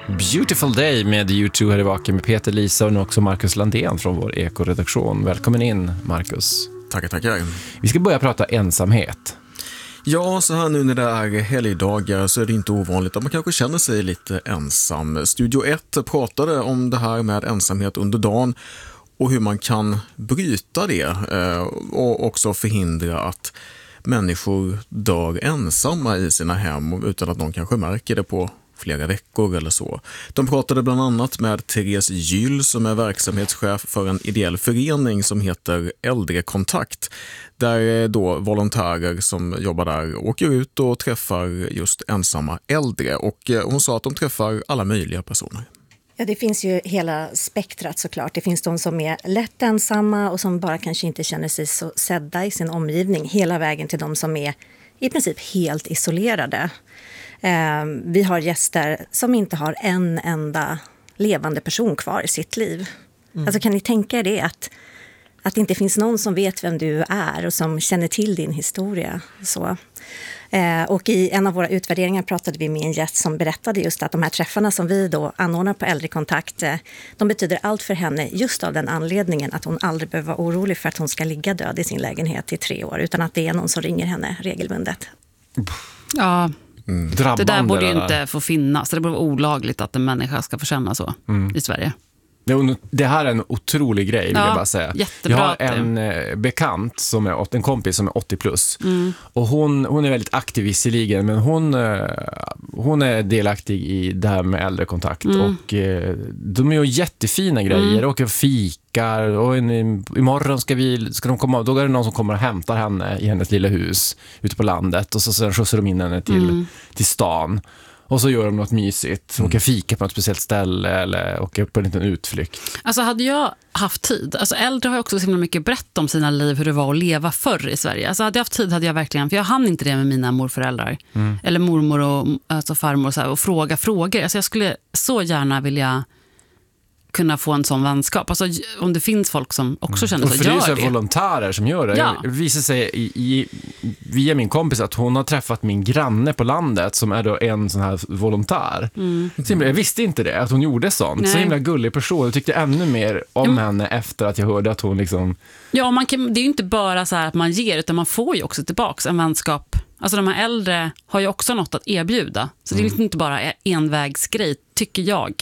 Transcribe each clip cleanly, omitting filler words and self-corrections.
Beautiful Day med U2 här i Vaken med Peter, Lisa och nu också Marcus Landén från vår ekoredaktion. Välkommen in, Marcus. Tackar. Vi ska börja prata ensamhet. Ja, så här nu när det är helgdagar så är det inte ovanligt att man kanske känner sig lite ensam. Studio 1 pratade om det här med ensamhet under dagen och hur man kan bryta det och också förhindra att människor dör ensamma i sina hem utan att någon kanske märker det på flera veckor eller så. De pratade bland annat med Therese Gyll som är verksamhetschef för en ideell förening som heter Äldrekontakt. Där då volontärer som jobbar där åker ut och träffar just ensamma äldre. Och hon sa att de träffar alla möjliga personer. Ja, det finns ju hela spektrat såklart. Det finns de som är lätt ensamma och som bara kanske inte känner sig så sedda i sin omgivning. Hela vägen till de som är i princip helt isolerade. Vi har gäster som inte har en enda levande person kvar i sitt liv. Alltså kan ni tänka er det att det inte finns någon som vet vem du är och som känner till din historia. Så. Och i en av våra utvärderingar pratade vi med en gäst som berättade just att de här träffarna som vi då anordnar på Äldrekontakt, de betyder allt för henne just av den anledningen att hon aldrig behöver vara orolig för att hon ska ligga död i sin lägenhet i 3 år, utan att det är någon som ringer henne regelbundet. Ja, det där borde ju där. inte få finnas. Det borde vara olagligt att en människa ska få känna så i Sverige. Det här är en otrolig grej, vill jag bara säga. Jättebra. Jag har en bekant, som är en kompis som är 80 plus. Och hon är väldigt aktiv visserligen, men hon är delaktig i det här med äldrekontakt. Och de är ju jättefina grejer. Åker och fikar. Och imorgon ska de komma, då är det någon som kommer och hämtar henne i hennes lilla hus ute på landet. Och så sen skjutsar de in henne till stan. Och så gör de något mysigt. Åker fika på något speciellt ställe eller åker på en liten utflykt. Alltså hade jag haft tid, alltså äldre har ju också så himla mycket berättat om sina liv, hur det var att leva förr i Sverige. Alltså hade jag haft tid hade jag verkligen, för jag hann inte det med mina morföräldrar. Eller mormor och alltså farmor och, så här, och fråga frågor. Alltså jag skulle så gärna vilja kunna få en sån vänskap. Alltså om det finns folk som också känner så, och för gör det. Det. Är volontärer som gör det. Ja. Det visar sig via min kompis att hon har träffat min granne på landet som är då en sån här volontär. Jag visste inte det, att hon gjorde sånt. Nej. Så himla gullig person. Jag tyckte ännu mer om henne efter att jag hörde att hon liksom... Ja, det är ju inte bara så här att man ger, utan man får ju också tillbaka en vänskap. Alltså de här äldre har ju också något att erbjuda. Så det är inte bara envägsgrej, tycker jag.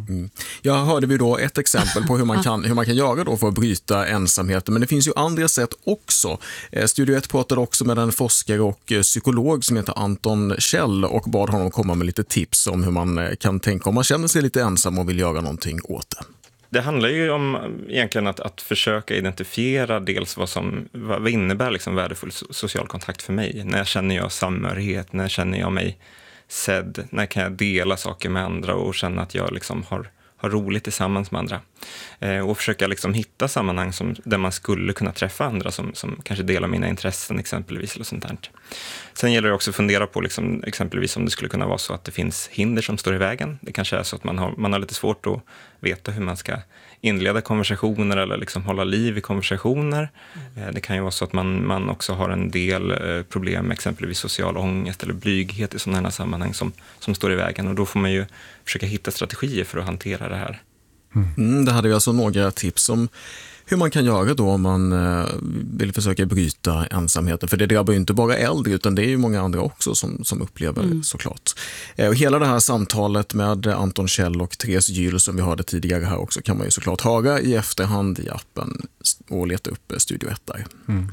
Jag hörde vi då ett exempel på hur man kan göra då för att bryta ensamheten, men det finns ju andra sätt också. Studio 1 pratade också med en forskare och psykolog som heter Anton Kjell och bad honom komma med lite tips om hur man kan tänka om man känner sig lite ensam och vill göra någonting åt det. Det handlar ju om egentligen att försöka identifiera dels vad innebär liksom värdefull social kontakt för mig. När känner jag samhörighet, när känner jag mig sedd, när kan jag dela saker med andra och känna att jag liksom har roligt tillsammans med andra. Och försöka liksom hitta sammanhang där man skulle kunna träffa andra som kanske delar mina intressen exempelvis. Eller sånt där. Sen gäller det också att fundera på liksom, exempelvis om det skulle kunna vara så att det finns hinder som står i vägen. Det kanske är så att man har lite svårt att veta hur man ska inleda konversationer eller liksom hålla liv i konversationer. Det kan ju vara så att man också har en del problem med exempelvis social ångest eller blyghet i sådana här sammanhang som står i vägen. Och då får man ju försöka hitta strategier för att hantera det här. Det hade vi alltså några tips om hur man kan göra då om man vill försöka bryta ensamheten. För det drabbar ju inte bara äldre utan det är ju många andra också som upplever såklart. Och hela det här samtalet med Anton Kjell och Therese Gyll som vi hörde tidigare här också kan man ju såklart höra i efterhand i appen och leta upp Studio 1 där.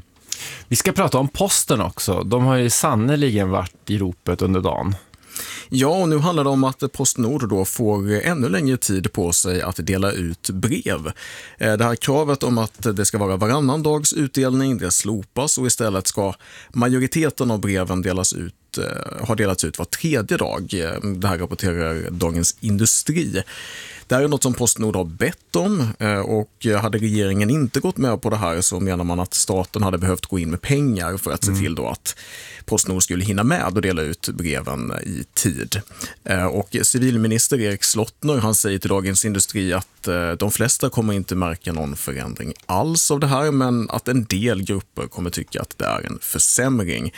Vi ska prata om posten också. De har ju sannoliken varit i ropet under dagen. Ja, och nu handlar det om att PostNord då får ännu längre tid på sig att dela ut brev. Det här kravet om att det ska vara varannan dags utdelning, det slopas och istället ska majoriteten av breven har delats ut var 3:e dag. Det här rapporterar Dagens Industri. Det här är något som PostNord har bett om och hade regeringen inte gått med på det här så menar man att staten hade behövt gå in med pengar för att se till då att PostNord skulle hinna med och dela ut breven i tid. Och civilminister Erik Slottner han säger till Dagens Industri att de flesta kommer inte märka någon förändring alls av det här men att en del grupper kommer tycka att det är en försämring.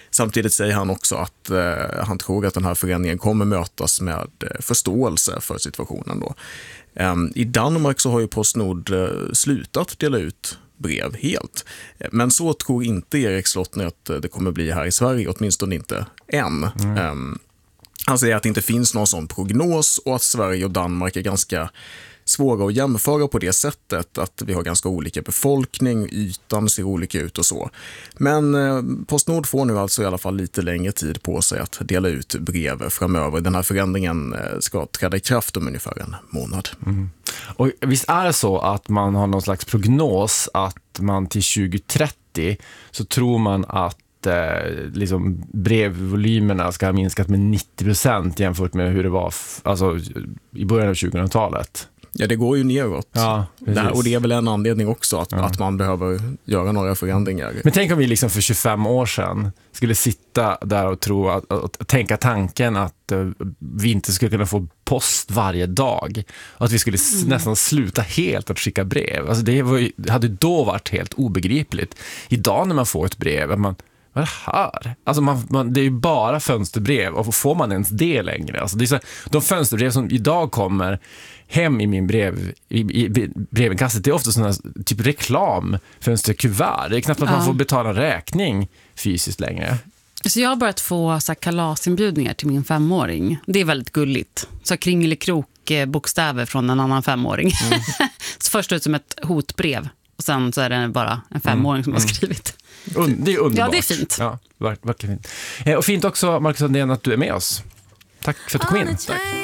Samtidigt säger han också att han tror att den här förändringen kommer mötas med förståelse för situationen då. I Danmark så har ju PostNord slutat dela ut brev helt. Men så tror inte Erik Slottner att det kommer bli här i Sverige, åtminstone inte än. Han säger att det inte finns någon sån prognos och att Sverige och Danmark är ganska svåra att jämföra på det sättet, att vi har ganska olika befolkning, ytan ser olika ut och så. Men PostNord får nu alltså i alla fall lite längre tid på sig att dela ut brev framöver. Den här förändringen ska träda i kraft om ungefär en månad. Och visst är det så att man har någon slags prognos att man till 2030 så tror man att liksom brevvolymerna ska ha minskat med 90% jämfört med hur det var i början av 2000-talet. Ja, det går ju neråt. Ja, och det är väl en anledning också att man behöver göra några förändringar. Men tänk om vi liksom för 25 år sedan skulle sitta där och tro att tänka tanken att vi inte skulle kunna få post varje dag. Och att vi skulle nästan sluta helt att skicka brev. Alltså hade då varit helt obegripligt. Idag när man får ett brev, vad är det här? Alltså det är ju bara fönsterbrev, och får man ens det längre? Alltså det är så, de fönsterbrev som idag kommer hem i min brevinkastet, det är ofta sådana typ reklamfönsterkuvert. Det är knappt att man får betala räkning fysiskt längre. Så jag har börjat få så här kalasinbjudningar till min 5-åring. Det är väldigt gulligt. Så kringelikrok bokstäver från en annan 5-åring. Så först ut som ett hotbrev, och sen så är det bara en 5-åring som har skrivit. Det är underbart. Ja, det är fint. Ja, verkligen fint. Och fint också, Marcus Andén, att du är med oss. Tack för att du kom in. Tack.